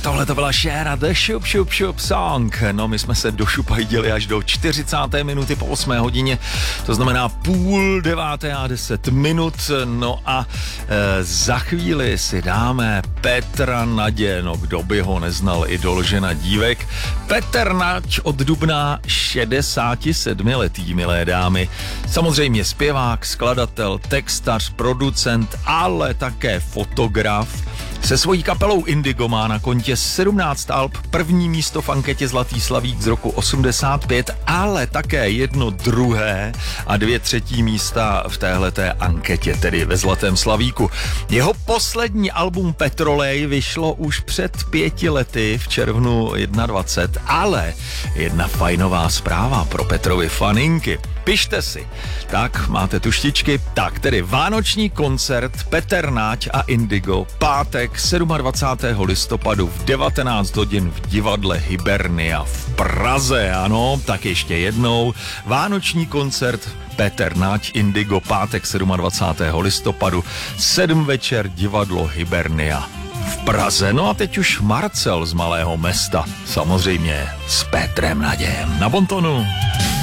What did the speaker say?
Tohle to byla Shera, The Šup Šup Šup Song. No, my jsme se došupajdili až do 40. minuty po 8 hodině, to znamená 8:30 a 10 minut. No a za chvíli si dáme Petra Nadě, no kdo by ho neznal, idol žena dívek. Petr Nať od dubna 67letý, milé dámy. Samozřejmě zpěvák, skladatel, textař, producent, ale také fotograf. Se svojí kapelou Indigo má na kontě 17 alb, první místo v anketě Zlatý slavík z roku 85, ale také jedno druhé a 2 třetí místa v téhleté anketě, tedy ve Zlatém slavíku. Jeho poslední album Petrolej vyšlo už před 5 lety v červnu 21, ale jedna fajnová zpráva pro Petrovy faninky. Pište si. Tak, máte tuštičky? Tak, tedy vánoční koncert Petr Nať a Indigo, pátek 27. listopadu v 19 hodin v divadle Hibernia v Praze, ano, tak ještě jednou. Vánoční koncert Petr Nať, Indigo, pátek 27. listopadu, 7 večer, divadlo Hibernia v Praze. No a teď už Marcel z Malého Mesta, samozřejmě s Petrem Nadějem na bontonu.